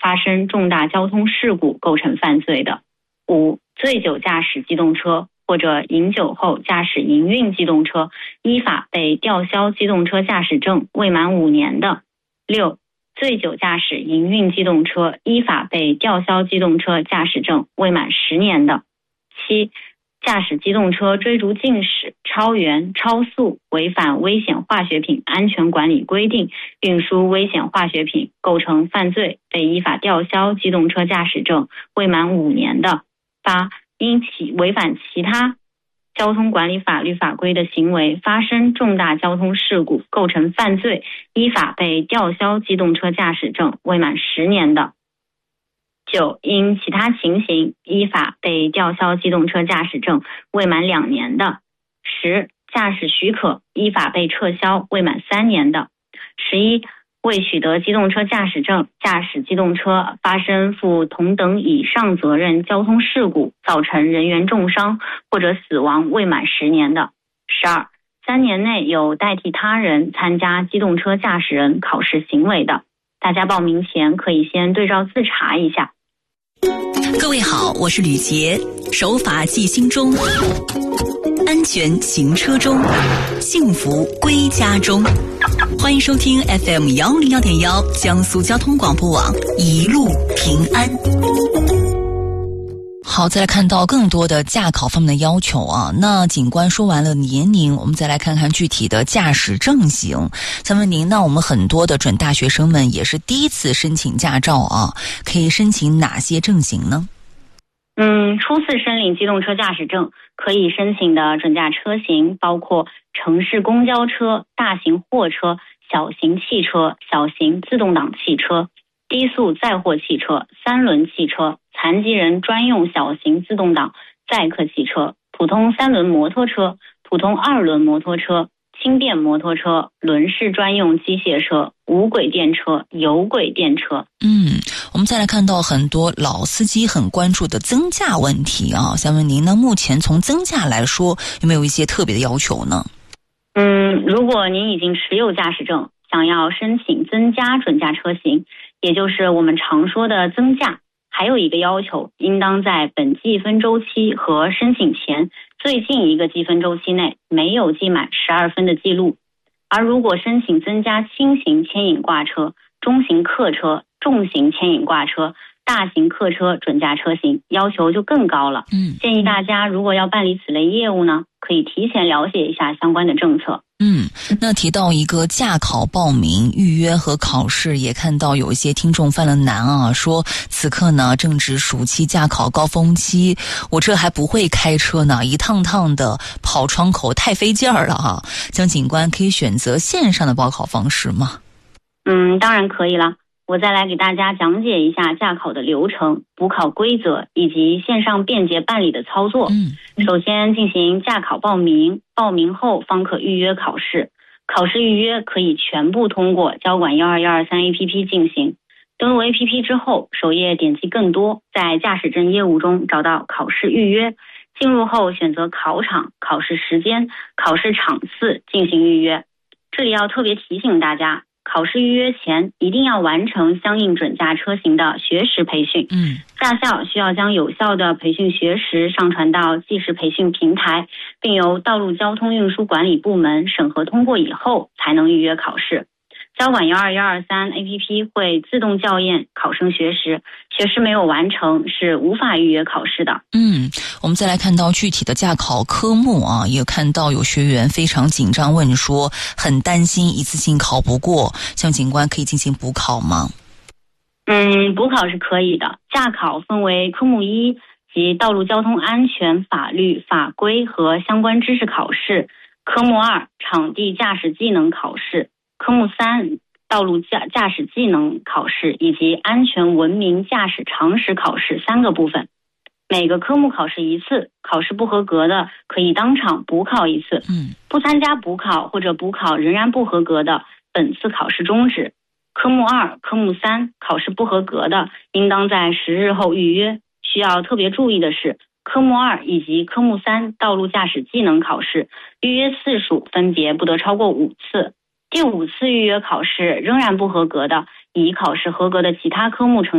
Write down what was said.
发生重大交通事故构成犯罪的。5、醉酒驾驶机动车或者饮酒后驾驶营运机动车，依法被吊销机动车驾驶证未满5年的。6、醉酒驾驶营运机动车，依法被吊销机动车驾驶证未满10年的。7、驾驶机动车追逐竞驶、超员、超速，违反危险化学品安全管理规定，运输危险化学品构成犯罪，被依法吊销机动车驾驶证未满5年的。8、因违反其他交通管理法律法规的行为发生重大交通事故构成犯罪，依法被吊销机动车驾驶证未满10年的。9、因其他情形依法被吊销机动车驾驶证未满2年的。10、驾驶许可依法被撤销未满3年的。11、未取得机动车驾驶证驾驶机动车发生负同等以上责任交通事故，造成人员重伤或者死亡未满10年的。12、3年内有代替他人参加机动车驾驶人考试行为的。大家报名前可以先对照自查一下。 各位好，我是吕杰，守法记心中，安全行车中，幸福归家中。欢迎收听 FM101.1江苏交通广播网，一路平安。好，再来看到更多的驾考方面的要求啊。那警官说完了年龄，我们再来看看具体的驾驶证型。想问您，那我们很多的准大学生们也是第一次申请驾照啊，可以申请哪些证型呢？ 初次申领机动车驾驶证可以申请的准驾车型包括城市公交车、大型货车、小型汽车、小型自动挡汽车、低速载货汽车、3轮汽车、残疾人专用小型自动挡载客汽车、普通3轮摩托车、普通2轮摩托车、轻便摩托车、轮式专用机械车、无轨电车、有轨电车。 我们再来看到很多老司机很关注的增驾问题啊，想问您呢，目前从增驾来说有没有一些特别的要求呢？ 如果您已经持有驾驶证，想要申请增加准驾车型，也就是我们常说的增驾，还有一个要求，应当在本计分周期和申请前最近一个计分周期内没有记满12分的记录。而如果申请增加轻型牵引挂车、中型客车、重型牵引挂车、大型客车准驾车型，要求就更高了。建议大家如果要办理此类业务呢，可以提前了解一下相关的政策。 那提到一个驾考报名、预约和考试，也看到有一些听众犯了难啊，说此刻呢正值暑期驾考高峰期，我这还不会开车呢，一趟趟的跑窗口太费劲儿了哈。江警官可以选择线上的报考方式吗？ 当然可以了。我再来给大家讲解一下驾考的流程、补考规则以及线上便捷办理的操作。首先进行驾考报名，报名后方可预约考试。考试预约可以全部通过交管12123 APP 进行。登录 APP 之后，首页点击更多，在驾驶证业务中找到考试预约，进入后选择考场、考试时间、考试场次进行预约。这里要特别提醒大家，考试预约前一定要完成相应准驾车型的学时培训。驾校需要将有效的培训学时上传到即时培训平台，并由道路交通运输管理部门审核通过以后才能预约考试。交管12123 APP 会自动校验考生学时，学时没有完成是无法预约考试的。 我们再来看到具体的驾考科目啊，也看到有学员非常紧张问说，很担心一次性考不过，向警官可以进行补考吗？ 补考是可以的。驾考分为科目1及道路交通安全法律法规和相关知识考试，科目2场地驾驶技能考试，科目3道路驾驶技能考试以及安全文明驾驶常识考试3个部分。每个科目考试1次，考试不合格的可以当场补考1次。不参加补考或者补考仍然不合格的，本次考试终止。科目2、科目3考试不合格的，应当在10日后预约。需要特别注意的是，科目2以及科目3道路驾驶技能考试预约次数分别不得超过5次。第5次预约考试仍然不合格的，以考试合格的其他科目成